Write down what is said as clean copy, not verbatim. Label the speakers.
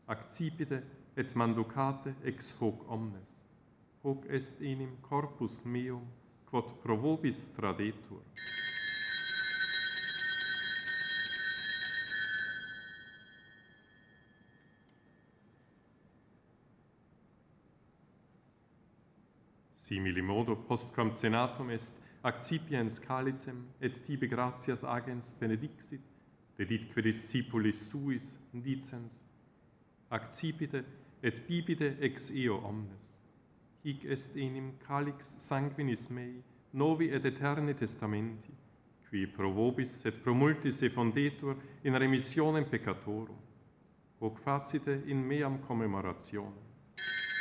Speaker 1: accipite et manducate ex hoc omnes. Hoc est enim corpus meum, quod pro vobis tradetur. Simili modo postquam cenatum est accipiens calicem et tibi gratias agens benedixit, deditque discipulis suis dicens, accipite et bibite ex eo omnes. Hic est enim calix sanguinis mei, novi et eterni testamenti, qui pro vobis et pro multis effondetur in remissionem peccatorum. Hoc facite in meam commemorationem.